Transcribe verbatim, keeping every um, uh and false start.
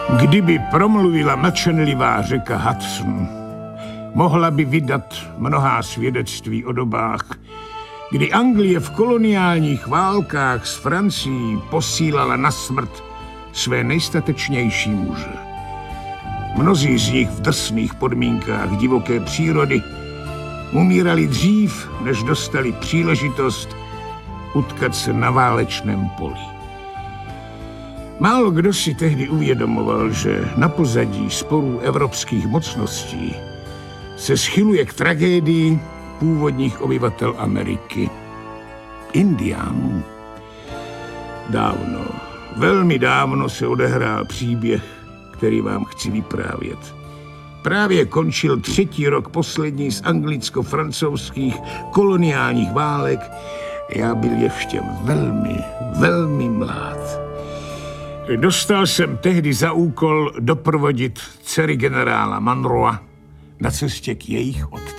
Kdyby promluvila mlčenlivá řeka Hudson, mohla by vydat mnohá svědectví o dobách, kdy Anglie v koloniálních válkách s Francií posílala na smrt své nejstatečnější muže. Mnozí z nich v drsných podmínkách divoké přírody umírali dřív, než dostali příležitost utkat se na válečném poli. Málo kdo si tehdy uvědomoval, že na pozadí sporů evropských mocností se schyluje k tragédii původních obyvatel Ameriky, Indiánů. Dávno, velmi dávno se odehrál příběh, který vám chci vyprávět. Právě končil třetí rok poslední z anglicko-francouzských koloniálních válek. Já byl ještě velmi, velmi mlád. Dostal jsem tehdy za úkol doprovodit dcery generála Monroea na cestě k jejich otci.